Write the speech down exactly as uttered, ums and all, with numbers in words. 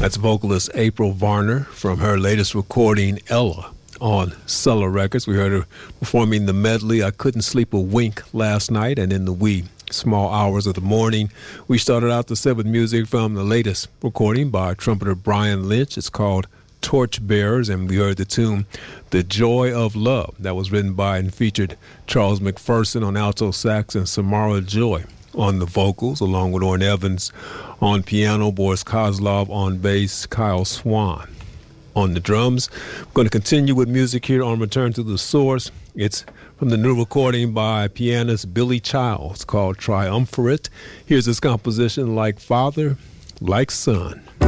That's vocalist April Varner from her latest recording, Ella, on Cellar Records. We heard her performing the medley, I Couldn't Sleep a Wink, last night, and in the wee small hours of the morning, we started out the set with music from the latest recording by trumpeter Brian Lynch. It's called Torchbearers, and we heard the tune The Joy of Love. That was written by and featured Charles McPherson on alto sax and Samara Joy on the vocals, along with Orrin Evans on piano, Boris Kozlov on bass, Kyle Swan on the drums. I'm going to continue with music here on Return to the Source. It's from the new recording by pianist Billy Childs called Triumvirate. Here's his composition, Like Father, Like Son.